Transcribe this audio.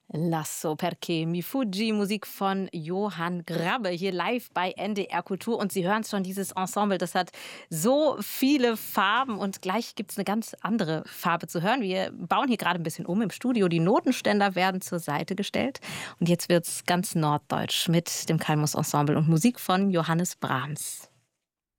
Lasso perché mi fuggi, Musik von Johann Grabbe, hier live bei NDR Kultur. Und Sie hören es schon, dieses Ensemble, das hat so viele Farben und gleich gibt es eine ganz andere Farbe zu hören. Wir bauen hier gerade ein bisschen um im Studio. Die Notenständer werden zur Seite gestellt. Und jetzt wird es ganz norddeutsch mit dem Kalmus Ensemble und Musik von Johannes Brahms.